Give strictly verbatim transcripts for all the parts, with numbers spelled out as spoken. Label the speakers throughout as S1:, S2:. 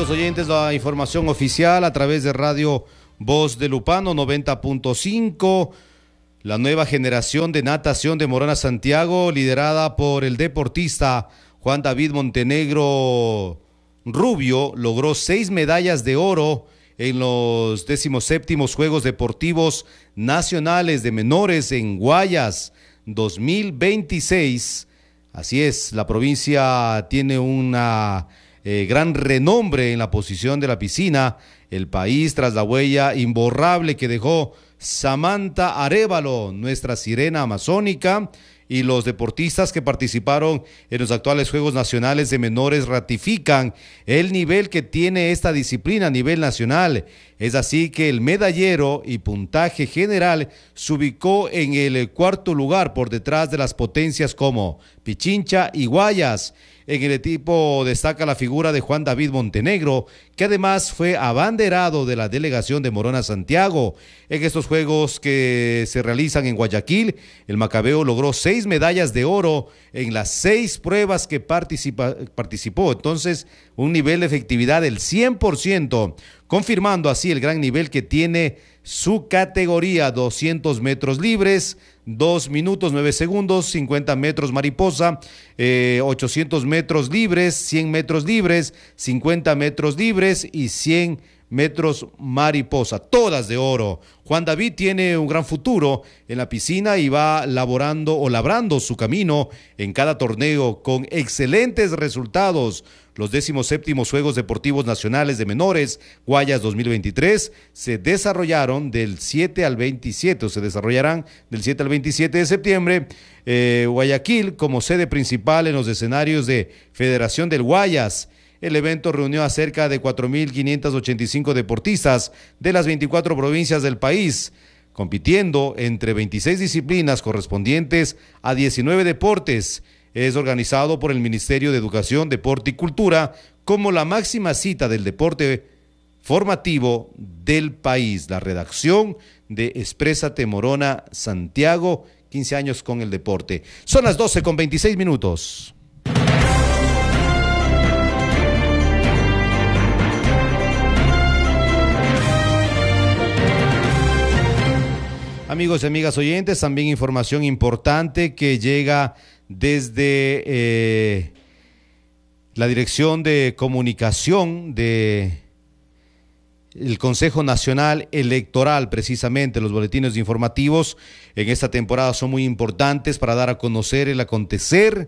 S1: amigos oyentes, la información oficial a través de Radio Voz de Lupano noventa punto cinco. La nueva generación de natación de Morona Santiago, liderada por el deportista Juan David Montenegro Rubio, logró seis medallas de oro en los decimoséptimos Juegos Deportivos Nacionales de Menores en Guayas dos mil veintiséis. Así es, la provincia tiene una eh, gran renombre en la posición de la piscina. El país, tras la huella imborrable que dejó Samantha Arévalo, nuestra sirena amazónica, y los deportistas que participaron en los actuales Juegos Nacionales de Menores ratifican el nivel que tiene esta disciplina a nivel nacional. Es así que el medallero y puntaje general se ubicó en el cuarto lugar por detrás de las potencias como Pichincha y Guayas. En el equipo destaca la figura de Juan David Montenegro, que además fue abanderado de la delegación de Morona Santiago. En estos juegos que se realizan en Guayaquil, el Macabeo logró seis medallas de oro en las seis pruebas que participa, participó. Entonces, un nivel de efectividad del cien por ciento, confirmando así el gran nivel que tiene su categoría: doscientos metros libres, dos minutos nueve segundos, cincuenta metros mariposa, eh, ochocientos metros libres, cien metros libres, cincuenta metros libres y cien metros mariposa, todas de oro. Juan David tiene un gran futuro en la piscina y va laborando o labrando su camino en cada torneo con excelentes resultados. Los decimoséptimos Juegos Deportivos Nacionales de Menores, Guayas dos mil veintitrés, se desarrollaron del siete al veintisiete, o se desarrollarán del siete al veintisiete de septiembre. Eh, Guayaquil como sede principal en los escenarios de Federación del Guayas. El evento reunió a cerca de cuatro mil quinientos ochenta y cinco deportistas de las veinticuatro provincias del país, compitiendo entre veintiséis disciplinas correspondientes a diecinueve deportes. Es organizado por el Ministerio de Educación, Deporte y Cultura como la máxima cita del deporte formativo del país. La redacción de Exprésate Morona Santiago, quince años con el deporte. Son las doce con veintiséis minutos. Amigos y amigas oyentes, también información importante que llega desde eh, la Dirección de Comunicación de el Consejo Nacional Electoral. Precisamente los boletines informativos en esta temporada son muy importantes para dar a conocer el acontecer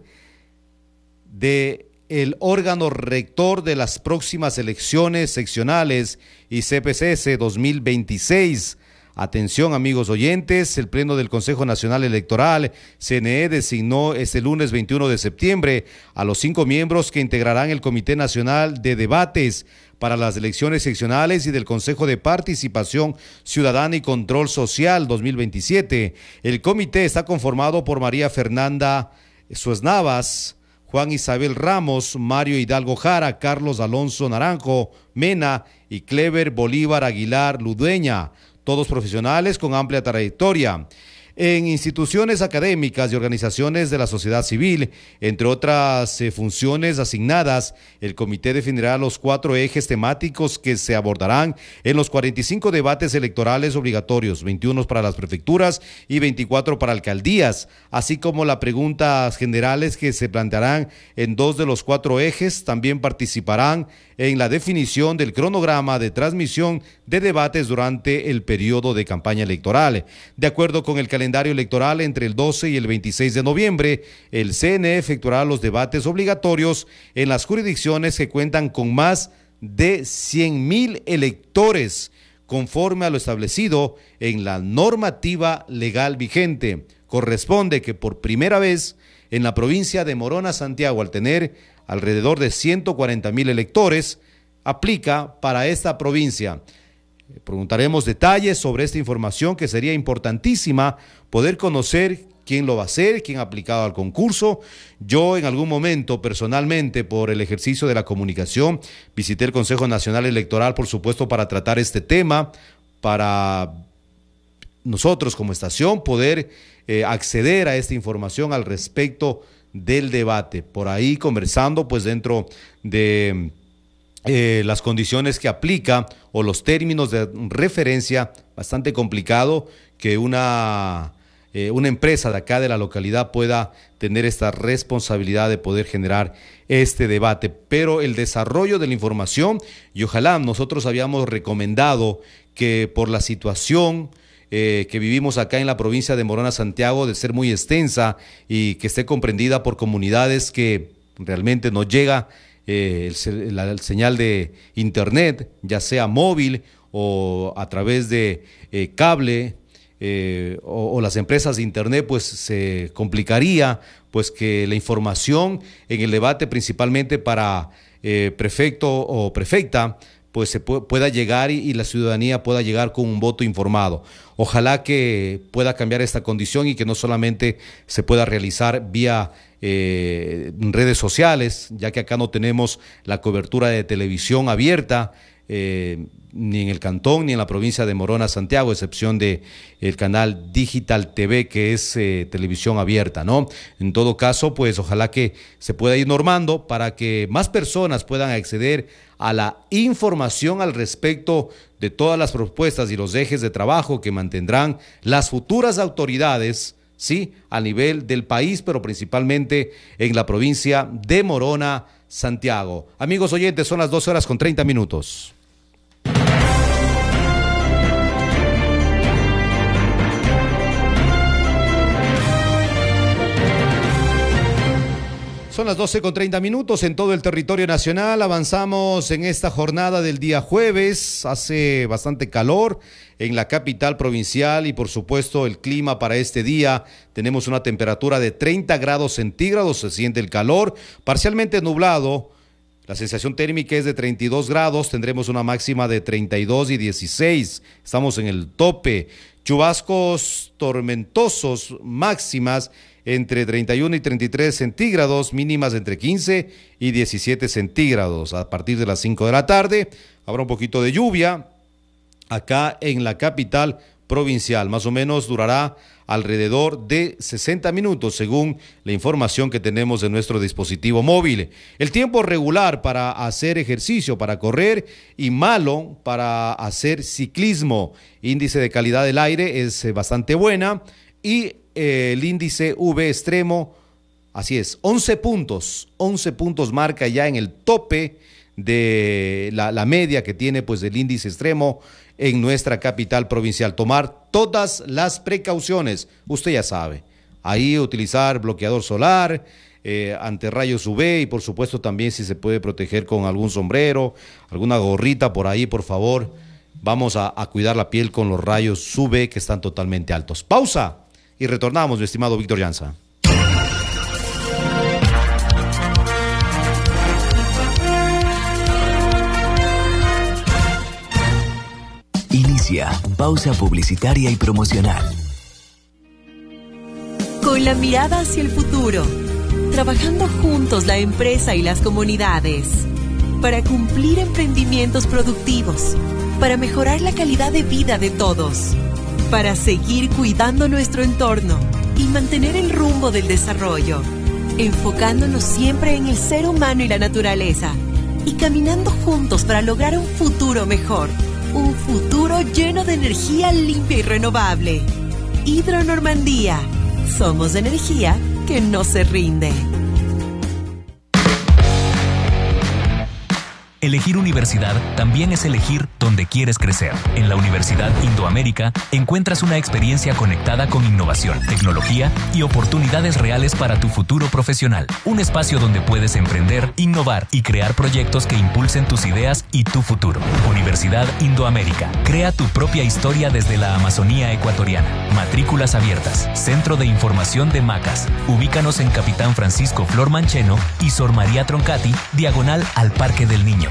S1: de el órgano rector de las próximas elecciones seccionales y C P C S dos mil veintiséis. Atención, amigos oyentes, el Pleno del Consejo Nacional Electoral, C N E, designó este lunes veintiuno de septiembre a los cinco miembros que integrarán el Comité Nacional de Debates para las elecciones seccionales y del Consejo de Participación Ciudadana y Control Social dos mil veintisiete. El comité está conformado por María Fernanda Suez Navas, Juan Isabel Ramos, Mario Hidalgo Jara, Carlos Alonso Naranjo Mena y Clever Bolívar Aguilar Ludueña, todos profesionales con amplia trayectoria en instituciones académicas y organizaciones de la sociedad civil. Entre otras eh, funciones asignadas, el comité definirá los cuatro ejes temáticos que se abordarán en los cuarenta y cinco debates electorales obligatorios, veintiuno para las prefecturas y veinticuatro para alcaldías, así como las preguntas generales que se plantearán en dos de los cuatro ejes. También participarán en la definición del cronograma de transmisión de debates durante el periodo de campaña electoral. De acuerdo con el calendario electoral, entre el doce y el veintiséis de noviembre, el C N E efectuará los debates obligatorios en las jurisdicciones que cuentan con más de cien mil electores, conforme a lo establecido en la normativa legal vigente. Corresponde que por primera vez en la provincia de Morona Santiago, al tener alrededor de ciento cuarenta mil electores, aplica para esta provincia. Preguntaremos detalles sobre esta información, que sería importantísima poder conocer quién lo va a hacer, quién ha aplicado al concurso. Yo en algún momento personalmente, por el ejercicio de la comunicación, visité el Consejo Nacional Electoral, por supuesto, para tratar este tema, para nosotros como estación poder eh, acceder a esta información al respecto del debate. Por ahí conversando pues dentro de eh, las condiciones que aplica o los términos de referencia, bastante complicado que una, eh, una empresa de acá de la localidad pueda tener esta responsabilidad de poder generar este debate. Pero el desarrollo de la información, y ojalá nosotros habíamos recomendado que por la situación Eh, que vivimos acá en la provincia de Morona Santiago, de ser muy extensa y que esté comprendida por comunidades que realmente no llega eh, el, la el señal de internet, ya sea móvil o a través de eh, cable eh, o, o las empresas de internet, pues se complicaría pues que la información en el debate, principalmente para eh, prefecto o prefecta, pues se pu- pueda llegar y, y la ciudadanía pueda llegar con un voto informado. Ojalá que pueda cambiar esta condición y que no solamente se pueda realizar vía eh, redes sociales, ya que acá no tenemos la cobertura de televisión abierta, eh, ni en el cantón ni en la provincia de Morona Santiago, a excepción de el canal Digital T V, que es eh, televisión abierta, ¿no? En todo caso, pues ojalá que se pueda ir normando para que más personas puedan acceder a la información al respecto de todas las propuestas y los ejes de trabajo que mantendrán las futuras autoridades, sí, a nivel del país, pero principalmente en la provincia de Morona Santiago. Amigos oyentes, son las doce horas con treinta minutos. Son las doce con treinta minutos en todo el territorio nacional. Avanzamos en esta jornada del día jueves. Hace bastante calor en la capital provincial y por supuesto el clima para este día. Tenemos una temperatura de treinta grados centígrados, se siente el calor, parcialmente nublado. La sensación térmica es de treinta y dos grados, tendremos una máxima de treinta y dos y dieciséis. Estamos en el tope. Chubascos tormentosos, máximas entre treinta y uno y treinta y tres centígrados, mínimas entre quince y diecisiete centígrados. A partir de las cinco de la tarde habrá un poquito de lluvia acá en la capital provincial. Más o menos durará alrededor de sesenta minutos según la información que tenemos de nuestro dispositivo móvil. El tiempo regular para hacer ejercicio, para correr, y malo para hacer ciclismo. Índice de calidad del aire es bastante buena y eh, el índice U V extremo, así es, once puntos, once puntos marca ya en el tope de la, la media que tiene pues el índice extremo en nuestra capital provincial. Tomar todas las precauciones, usted ya sabe, ahí utilizar bloqueador solar, eh, ante rayos U V y por supuesto también si se puede proteger con algún sombrero, alguna gorrita por ahí, por favor. Vamos a, a cuidar la piel con los rayos U V que están totalmente altos. Pausa y retornamos, mi estimado Víctor Llanza.
S2: Inicia pausa publicitaria y promocional.
S3: Con la mirada hacia el futuro, trabajando juntos la empresa y las comunidades, para cumplir emprendimientos productivos, para mejorar la calidad de vida de todos, para seguir cuidando nuestro entorno y mantener el rumbo del desarrollo, enfocándonos siempre en el ser humano y la naturaleza, y caminando juntos para lograr un futuro mejor. Un futuro lleno de energía limpia y renovable. Hidro Normandía. Somos energía que no se rinde.
S2: Elegir universidad también es elegir dónde quieres crecer. En la Universidad Indoamérica encuentras una experiencia conectada con innovación, tecnología y oportunidades reales para tu futuro profesional. Un espacio donde puedes emprender, innovar y crear proyectos que impulsen tus ideas y tu futuro. Universidad Indoamérica. Crea tu propia historia desde la Amazonía ecuatoriana. Matrículas abiertas. Centro de Información de Macas. Ubícanos en Capitán Francisco Flor Mancheno y Sor María Troncati, diagonal al Parque del Niño.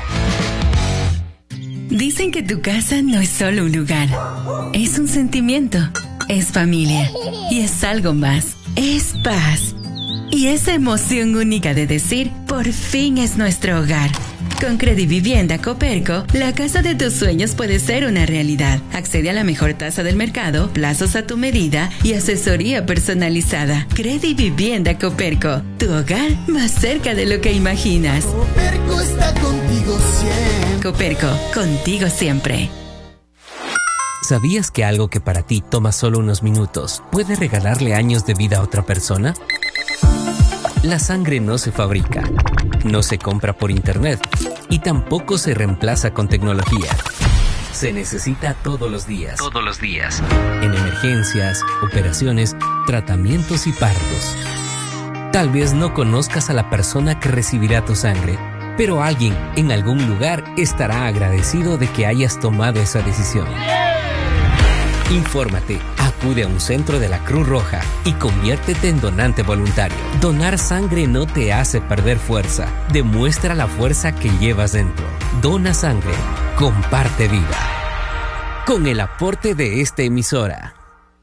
S4: Dicen que tu casa no es solo un lugar, es un sentimiento, es familia y es algo más, es paz. Y esa emoción única de decir, por fin es nuestro hogar. Con Credivivienda Coperco, la casa de tus sueños puede ser una realidad. Accede a la mejor tasa del mercado, plazos a tu medida y asesoría personalizada. Credivivienda Coperco, tu hogar más cerca de lo que imaginas.
S5: Coperco está contigo siempre.
S4: Banco Perco, contigo siempre.
S5: ¿Sabías que algo que para ti toma solo unos minutos puede regalarle años de vida a otra persona? La sangre no se fabrica, no se compra por internet y tampoco se reemplaza con tecnología. Se necesita todos los días. Todos los días. En emergencias, operaciones, tratamientos y partos. Tal vez no conozcas a la persona que recibirá tu sangre, pero alguien en algún lugar estará agradecido de que hayas tomado esa decisión. Infórmate, acude a un centro de la Cruz Roja y conviértete en donante voluntario. Donar sangre no te hace perder fuerza, demuestra la fuerza que llevas dentro. Dona sangre, comparte vida. Con el aporte de esta emisora.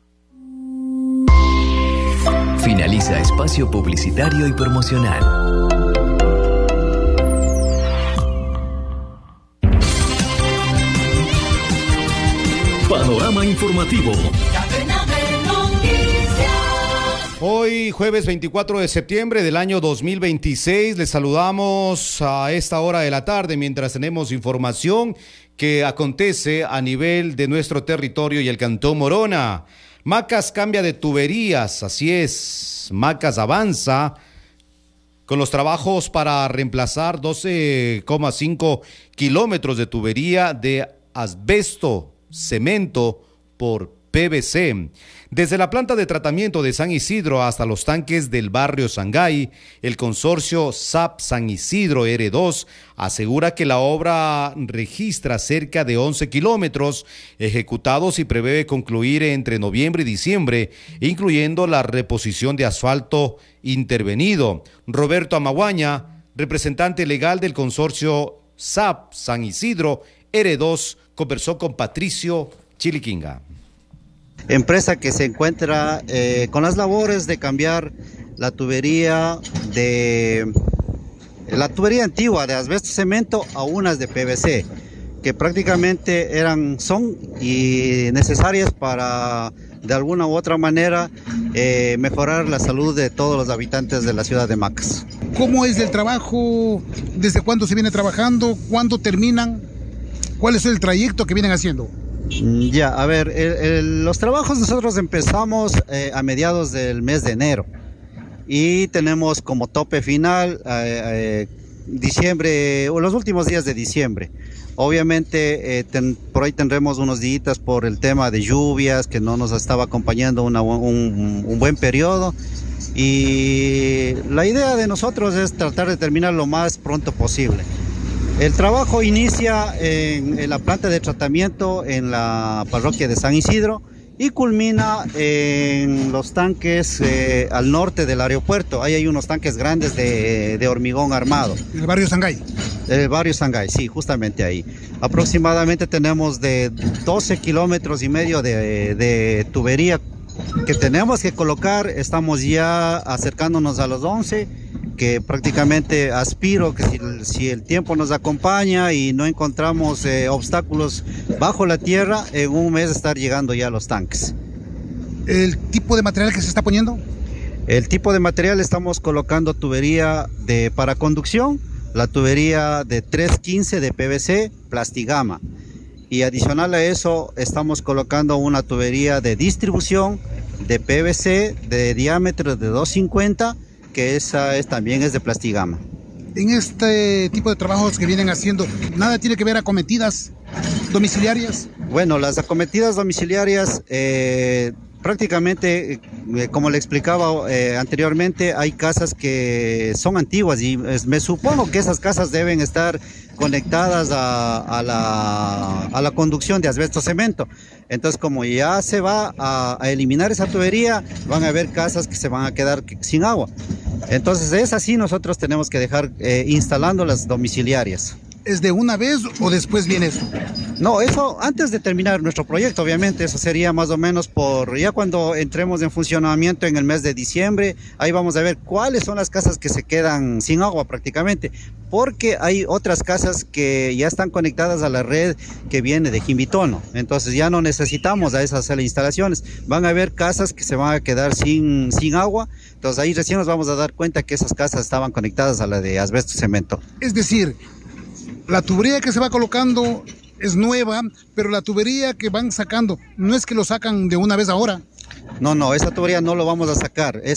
S2: Finaliza espacio publicitario y promocional. Panorama informativo.
S1: Hoy, jueves veinticuatro de septiembre del año dos mil veintiséis, les saludamos a esta hora de la tarde mientras tenemos información que acontece a nivel de nuestro territorio y el Cantón Morona. Macas cambia de tuberías, así es, Macas avanza con los trabajos para reemplazar doce coma cinco kilómetros de tubería de asbesto cemento por P V C. Desde la planta de tratamiento de San Isidro hasta los tanques del barrio Sangay, el consorcio S A P San Isidro R dos asegura que la obra registra cerca de once kilómetros ejecutados y prevé concluir entre noviembre y diciembre, incluyendo la reposición de asfalto intervenido. Roberto Amaguaña, representante legal del consorcio S A P San Isidro R dos, conversó con Patricio Chiliquinga.
S6: Empresa que se encuentra eh, con las labores de cambiar la tubería de la tubería antigua de asbesto cemento a unas de P V C, que prácticamente eran, son y necesarias para de alguna u otra manera eh, mejorar la salud de todos los habitantes de la ciudad de Macas.
S7: ¿Cómo es el trabajo? ¿Desde cuándo se viene trabajando? ¿Cuándo terminan? ¿Cuál es el trayecto que vienen haciendo?
S6: Ya, a ver, el, el, los trabajos nosotros empezamos eh, a mediados del mes de enero y tenemos como tope final eh, eh, diciembre, o los últimos días de diciembre. Obviamente eh, ten, por ahí tendremos unos días por el tema de lluvias que no nos estaba acompañando una, un, un buen periodo, y la idea de nosotros es tratar de terminar lo más pronto posible. El trabajo inicia en, en la planta de tratamiento en la parroquia de San Isidro y culmina en los tanques eh, al norte del aeropuerto. Ahí hay unos tanques grandes de, de hormigón armado.
S7: ¿El barrio Sangay?
S6: El barrio Sangay, sí, justamente ahí. Aproximadamente tenemos de doce kilómetros y medio de, de tubería que tenemos que colocar. Estamos ya acercándonos a los once, que prácticamente aspiro que si, si el tiempo nos acompaña y no encontramos eh, obstáculos bajo la tierra, en un mes estar llegando ya a los tanques.
S7: ¿El tipo de material que se está poniendo?
S6: El tipo de material, estamos colocando tubería de para conducción, la tubería de tres quince de P V C, Plastigama. Y adicional a eso, estamos colocando una tubería de distribución de P V C de diámetro de dos cincuenta, que esa es, también es de Plastigama.
S7: En este tipo de trabajos que vienen haciendo, ¿nada tiene que ver acometidas domiciliarias?
S6: Bueno, las acometidas domiciliarias, eh, prácticamente, eh, como le explicaba eh, anteriormente, hay casas que son antiguas y eh, me supongo que esas casas deben estar conectadas a, a, la, a la conducción de asbesto cemento. Entonces, como ya se va a, a eliminar esa tubería, van a haber casas que se van a quedar sin agua. Entonces, es así, nosotros tenemos que dejar eh, instalando las domiciliarias.
S7: ¿Es de una vez o después viene eso?
S6: No, eso antes de terminar nuestro proyecto, obviamente, eso sería más o menos por, ya cuando entremos en funcionamiento en el mes de diciembre, ahí vamos a ver cuáles son las casas que se quedan sin agua prácticamente, porque hay otras casas que ya están conectadas a la red que viene de Jimbitono, entonces ya no necesitamos a esas instalaciones. Van a haber casas que se van a quedar sin, sin agua, entonces ahí recién nos vamos a dar cuenta que esas casas estaban conectadas a la de asbesto cemento.
S7: Es decir, La tubería que se va colocando es nueva, pero la tubería que van sacando, no es que lo sacan de una vez ahora.
S6: No, no, esa tubería no lo vamos a sacar. Es